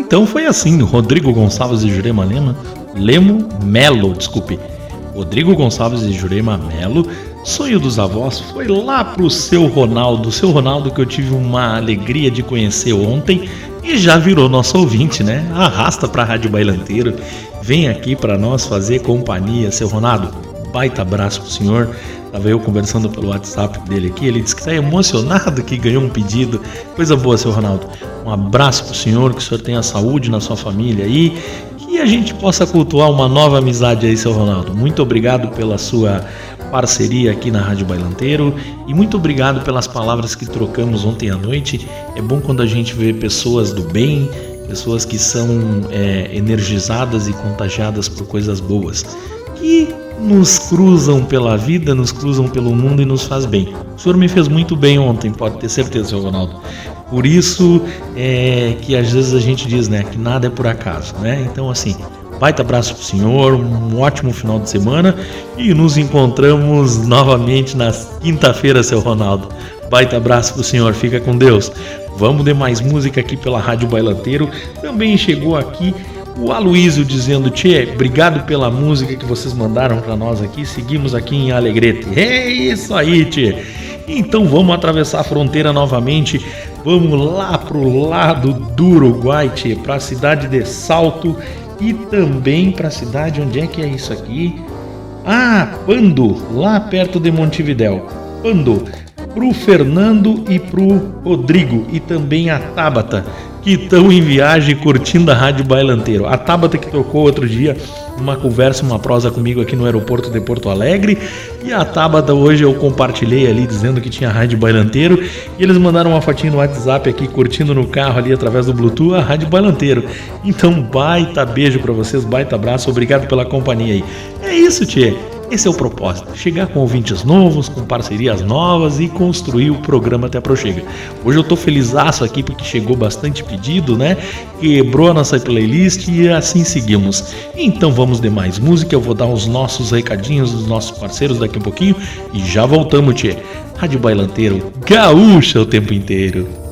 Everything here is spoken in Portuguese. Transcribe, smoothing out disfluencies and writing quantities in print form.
Então foi assim, Rodrigo Gonçalves e Jurema Melo, desculpe. Rodrigo Gonçalves e Jurema Melo, Sonho dos Avós, foi lá pro seu Ronaldo que eu tive uma alegria de conhecer ontem e já virou nosso ouvinte, né? Arrasta pra Rádio Bailanteiro, vem aqui pra nós fazer companhia, seu Ronaldo. Baita abraço pro senhor. Tava eu conversando pelo WhatsApp dele aqui, ele disse que tá emocionado que ganhou um pedido. Coisa boa, seu Ronaldo. Um abraço pro senhor, que o senhor tenha saúde na sua família aí, que a gente possa cultuar uma nova amizade aí, seu Ronaldo. Muito obrigado pela sua parceria aqui na Rádio Bailanteiro e muito obrigado pelas palavras que trocamos ontem à noite. É bom quando a gente vê pessoas do bem, pessoas que são energizadas e contagiadas por coisas boas, que nos cruzam pela vida, nos cruzam pelo mundo e nos faz bem. O senhor me fez muito bem ontem, pode ter certeza, seu Ronaldo. Por isso que às vezes a gente diz, né, que nada é por acaso, né? Então, assim, baita abraço pro senhor, um ótimo final de semana e nos encontramos novamente na quinta-feira, seu Ronaldo. Baita abraço pro senhor, fica com Deus. Vamos de mais música aqui pela Rádio Bailanteiro. Também chegou aqui o Aloísio dizendo: tchê, obrigado pela música que vocês mandaram para nós aqui, seguimos aqui em Alegrete. É isso aí, tchê. Então vamos atravessar a fronteira novamente, vamos lá pro lado do Uruguai, tchê, para a cidade de Salto e também para a cidade, onde é que é isso aqui? Pando, lá perto de Montevidéu. Pando, pro Fernando e pro Rodrigo e também a Tabata, que estão em viagem curtindo a Rádio Bailanteiro. A Tabata que tocou outro dia uma conversa, uma prosa comigo aqui no aeroporto de Porto Alegre, e a Tabata hoje eu compartilhei ali dizendo que tinha a Rádio Bailanteiro e eles mandaram uma fotinha no WhatsApp aqui curtindo no carro ali através do Bluetooth a Rádio Bailanteiro. Então baita beijo pra vocês, baita abraço, obrigado pela companhia aí. É isso, tchê. Esse é o propósito, chegar com ouvintes novos, com parcerias novas e construir o programa Até Aproxega. Hoje eu tô felizaço aqui porque chegou bastante pedido, né? Quebrou a nossa playlist e assim seguimos. Então vamos de mais música, eu vou dar os nossos recadinhos dos nossos parceiros daqui a pouquinho e já voltamos, tchê. Rádio Bailanteiro, gaúcha o tempo inteiro.